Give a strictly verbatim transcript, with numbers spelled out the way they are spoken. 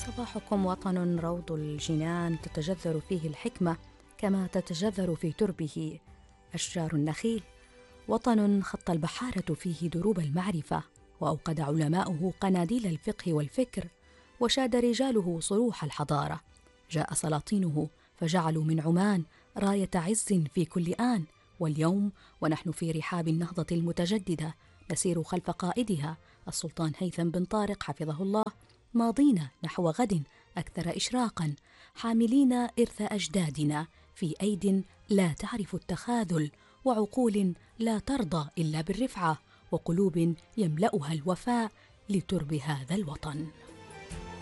صباحكم وطن روض الجنان تتجذر فيه الحكمة كما تتجذر في تربه أشجار النخيل. وطن خط البحارة فيه دروب المعرفة، وأوقد علماؤه قناديل الفقه والفكر، وشاد رجاله صروح الحضارة. جاء سلاطينه فجعلوا من عمان راية عز في كل آن، واليوم ونحن في رحاب النهضة المتجددة نسير خلف قائدها السلطان هيثم بن طارق حفظه الله، ماضينا نحو غد أكثر إشراقا، حاملين إرث أجدادنا في أيد لا تعرف التخاذل، وعقول لا ترضى إلا بالرفعة، وقلوب يملأها الوفاء لترب هذا الوطن.